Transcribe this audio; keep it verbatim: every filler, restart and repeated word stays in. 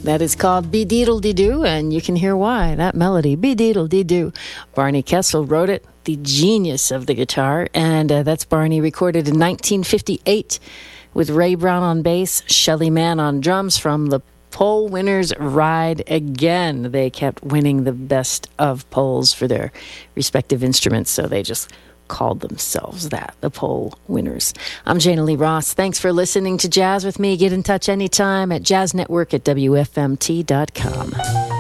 That is called Be-Deedle-Dee-Doo, and you can hear why. That melody, Be-Deedle-Dee-Doo. Barney Kessel wrote it, the genius of the guitar, and uh, that's Barney, recorded in nineteen fifty-eight with Ray Brown on bass, Shelly Manne on drums from the Poll Winners Ride Again. They kept winning the best of polls for their respective instruments, so they just called themselves that, the Poll Winners. I'm Jana Lee Ross. Thanks for listening to Jazz with me. Get in touch anytime at jazz network at W F M T dot com.